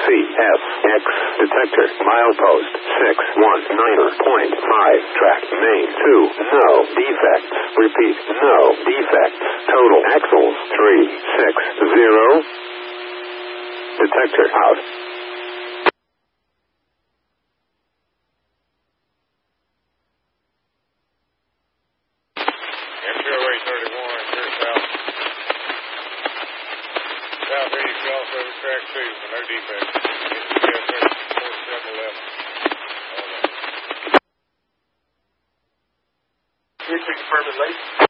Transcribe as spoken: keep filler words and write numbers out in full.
F X detector milepost six one nine point five track main two no defects. Repeat, no defects. Total axles three six zero. Detector out. M Q A thirty-one, clear south. Southeast Gulf over track two, no defects. forty-seven eleven. Three three confirmed late.